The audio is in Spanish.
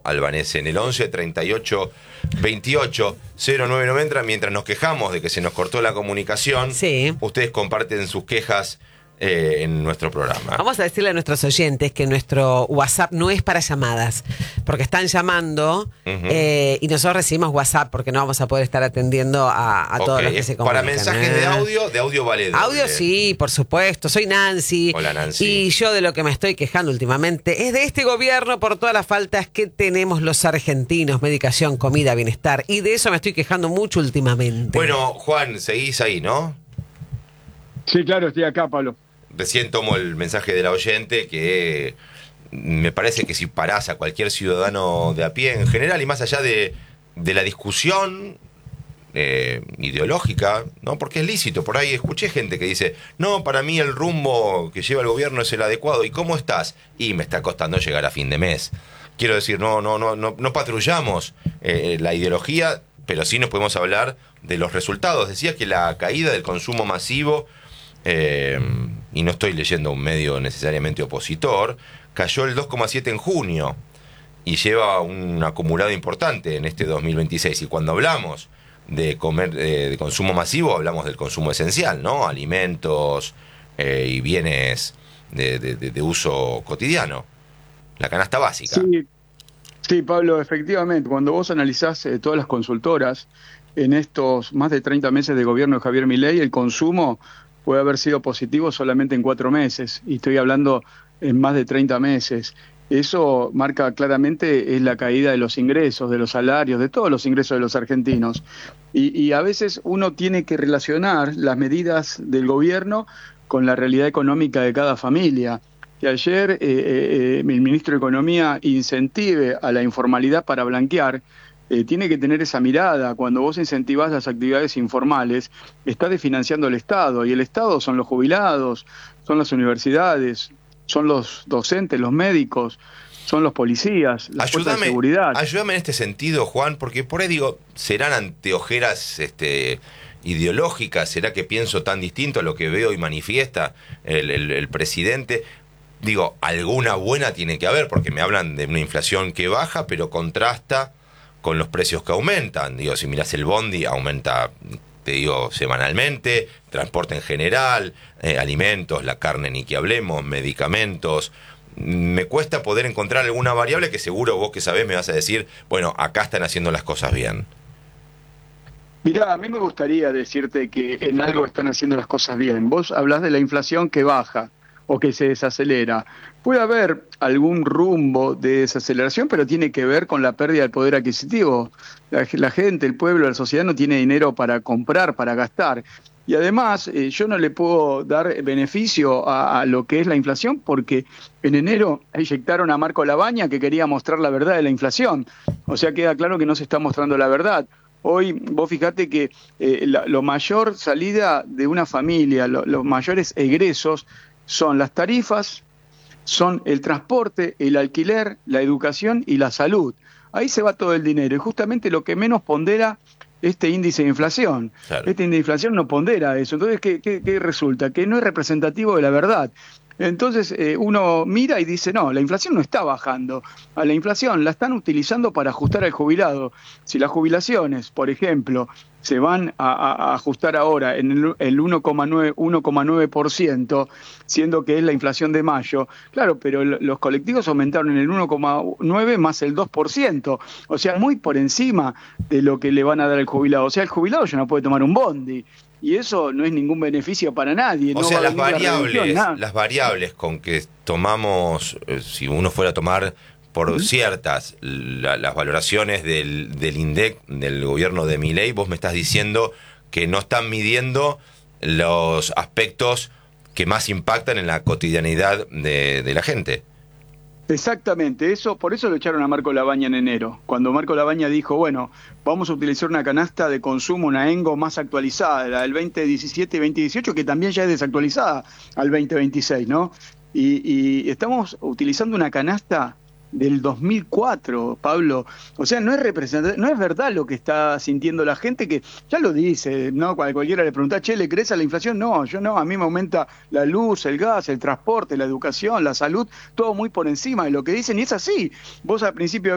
Albanese, en el 11 38 28 0990. Mientras nos quejamos de que se nos cortó la comunicación, Sí. ustedes comparten sus quejas en nuestro programa. Vamos a decirle a nuestros oyentes que nuestro WhatsApp no es para llamadas, porque están llamando y nosotros recibimos WhatsApp porque no vamos a poder estar atendiendo a todos los que se comunican. Para mensajes de audio vale doble. Audio sí, por supuesto. Soy Nancy. Hola, Nancy. Y yo de lo que me estoy quejando últimamente es de este gobierno por todas las faltas que tenemos los argentinos, medicación, comida, bienestar. Y de eso me estoy quejando mucho últimamente. Bueno, Juan, seguís ahí, ¿no? Sí, claro, estoy acá, Pablo. Recién tomo el mensaje de la oyente que me parece que si parás a cualquier ciudadano de a pie en general y más allá de la discusión ideológica, ¿no? Porque es lícito, por ahí escuché gente que dice, no, para mí el rumbo que lleva el gobierno es el adecuado. ¿Y cómo estás? Y me está costando llegar a fin de mes. Quiero decir, no patrullamos la ideología, pero sí nos podemos hablar de los resultados. Decía que la caída del consumo masivo, y no estoy leyendo un medio necesariamente opositor, cayó el 2,7 en junio y lleva un acumulado importante en este 2026. Y cuando hablamos de consumo masivo, hablamos del consumo esencial, ¿no? Alimentos y bienes de uso cotidiano, la canasta básica. Sí, Pablo, efectivamente, cuando vos analizás todas las consultoras en estos más de 30 meses de gobierno de Javier Milei, el consumo puede haber sido positivo solamente en 4 meses, y estoy hablando en más de 30 meses. Eso marca claramente es la caída de los ingresos, de los salarios, de todos los ingresos de los argentinos. Y a veces uno tiene que relacionar las medidas del gobierno con la realidad económica de cada familia. Que ayer el ministro de Economía incentive a la informalidad para blanquear, tiene que tener esa mirada. Cuando vos incentivás las actividades informales, estás desfinanciando el Estado, y el Estado son los jubilados, son las universidades, son los docentes, los médicos, son los policías, las fuerzas de seguridad. Ayúdame en este sentido, Juan, porque por ahí digo, ¿serán anteojeras ideológicas? ¿Será que pienso tan distinto a lo que veo y manifiesta el presidente? Digo, alguna buena tiene que haber, porque me hablan de una inflación que baja, pero contrasta con los precios que aumentan. Digo, si mirás el bondi, aumenta, te digo, semanalmente, transporte en general, alimentos, la carne ni que hablemos, medicamentos. Me cuesta poder encontrar alguna variable que seguro vos que sabés me vas a decir, bueno, acá están haciendo las cosas bien. Mirá, a mí me gustaría decirte que en algo están haciendo las cosas bien. Vos hablás de la inflación que baja o que se desacelera. Puede haber algún rumbo de desaceleración, pero tiene que ver con la pérdida del poder adquisitivo. La gente, el pueblo, la sociedad no tiene dinero para comprar, para gastar. Y además, yo no le puedo dar beneficio a lo que es la inflación, porque en enero inyectaron a Marco Labaña, que quería mostrar la verdad de la inflación. O sea, queda claro que no se está mostrando la verdad. Hoy vos fijate que lo mayor salida de una familia, los mayores egresos son las tarifas, son el transporte, el alquiler, la educación y la salud. Ahí se va todo el dinero, y justamente lo que menos pondera este índice de inflación. Claro. Este índice de inflación no pondera eso. Entonces, ¿qué resulta? Que no es representativo de la verdad. Entonces uno mira y dice, no, la inflación no está bajando. A la inflación la están utilizando para ajustar al jubilado. Si las jubilaciones, por ejemplo, se van a ajustar ahora en el 1,9%, siendo que es la inflación de mayo, claro, pero los colectivos aumentaron en el 1,9 más el 2%, o sea, muy por encima de lo que le van a dar al jubilado. O sea, el jubilado ya no puede tomar un bondi. Y eso no es ningún beneficio para nadie. O sea, las variables con que tomamos, si uno fuera a tomar por ciertas las valoraciones del INDEC, del gobierno de Milei, vos me estás diciendo que no están midiendo los aspectos que más impactan en la cotidianidad de la gente. Exactamente, por eso lo echaron a Marco Labaña en enero, cuando Marco Labaña dijo, bueno, vamos a utilizar una canasta de consumo, una ENGO más actualizada, la del 2017 y 2018, que también ya es desactualizada al 2026, ¿no? Y estamos utilizando una canasta del 2004, Pablo. O sea, no es representativo, no es verdad lo que está sintiendo la gente, que ya lo dice, ¿no? Cuando cualquiera le pregunta, che, ¿le crees a la inflación? No, yo no, a mí me aumenta la luz, el gas, el transporte, la educación, la salud, todo muy por encima de lo que dicen, y es así. Vos al principio